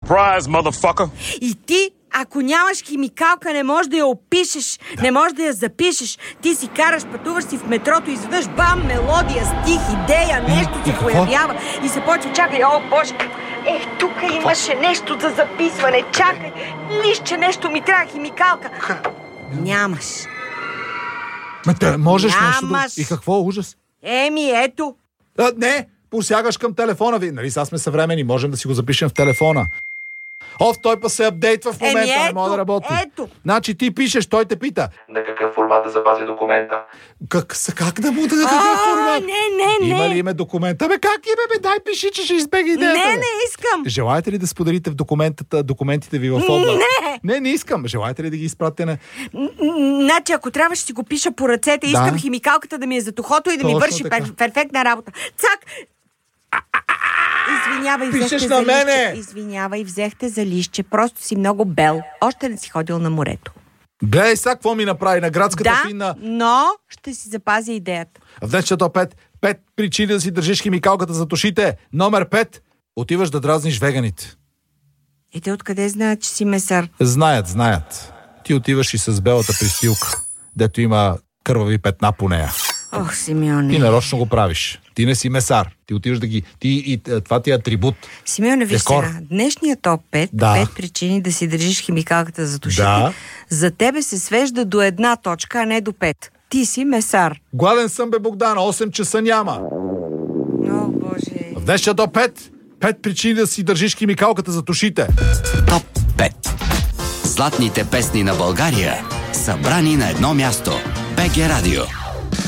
Surprise, motherfucker! И ти, ако нямаш химикалка, не можеш да я опишеш, не можеш да я запишеш. Ти си караш, пътуваш си в метрото, изведнъж бам, мелодия, стих, идея, нещо се появява и се почва, чакай, о, Боже, тук имаше нещо за записване, чакай, нищо, нещо ми трябва, химикалка. Нямаш. Можеш Нямаш. нещо да... И какво ужас? Ето. Не, посягаш към телефона ви. Нали, сега сме съвремени, можем да си го запишем в телефона. Той па се апдейтва в момента, не може да работи. Ето. Значи ти пишеш, той те пита. На какъв формат да запази документа? Как да му да какъв формат? Не. Има ли име документа? Как име? Дай пиши, че ще избега идеята. Не искам. Желаете ли да споделите в документите ви в облак? Не искам. Желаете ли да ги изпратите на... Значи, ако трябва, ще си го пиша по ръцете. Искам химикалката да ми е зад ухото и да ми върши перфектна работа. Цак! Извинявай, взехте за листче. Просто си много бел. Още не си ходил на морето. Гледай сега, какво ми направи на градската финна. Но ще си запази идеята. В днешното 5 причини да си държиш химикалката зад ушите. Номер 5. Отиваш да дразниш веганите. И те откъде знаят, че си месар? Знаят. Ти отиваш и с белата пристилка, дето има кървави петна по нея. Ох, Симеоне. Ти нарочно го правиш. Ти не си месар. Ти отиваш да ги... Това ти е атрибут. Симеоне, виж сега. Днешният топ 5, 5 причини да си държиш химикалката зад ушите, за тебе се свежда до една точка, а не до 5. Ти си месар. Гладен съм, Богдана. 8 часа няма. О, Боже. В днешният топ 5 причини да си държиш химикалката зад ушите. Топ 5. Златните песни на България, събрани на едно място. БГ Радио.